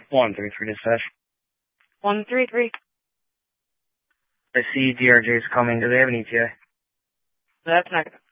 133 dispatch. 133. I see DRJ's coming. Do they have an ETA? That's not